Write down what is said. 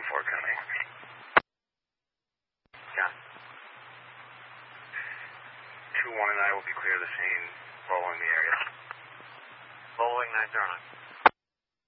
coming. John. 2-1 and I will be clear of the scene following the area. Following 909.